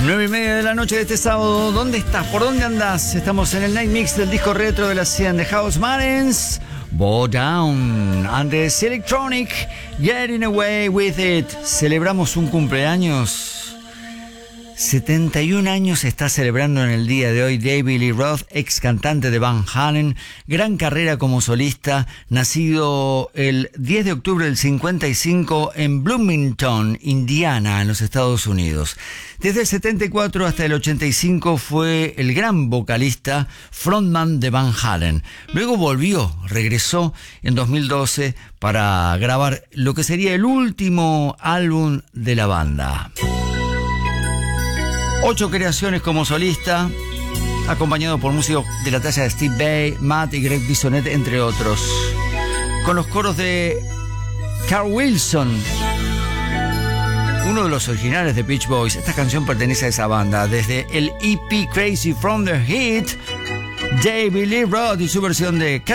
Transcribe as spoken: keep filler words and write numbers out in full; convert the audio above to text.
Nueve y media de la noche de este sábado. ¿Dónde estás? ¿Por dónde andás? Estamos en el Night Mix del disco retro de la cien de House Martins. Bow Down and the Electronic, Getting Away With It. Celebramos un cumpleaños. setenta y un años está celebrando en el día de hoy David Lee Roth, ex cantante de Van Halen, gran carrera como solista, nacido el diez de octubre del cincuenta y cinco en Bloomington, Indiana, en los Estados Unidos. Desde el setenta y cuatro hasta el ochenta y cinco fue el gran vocalista, frontman de Van Halen. Luego volvió, regresó en dos mil doce para grabar lo que sería el último álbum de la banda. Ocho creaciones como solista, acompañado por músicos de la talla de Steve Vai, Matt y Greg Bissonette, entre otros. Con los coros de Carl Wilson, uno de los originales de Beach Boys. Esta canción pertenece a esa banda. Desde el E P Crazy from the Heat, David Lee Roth y su versión de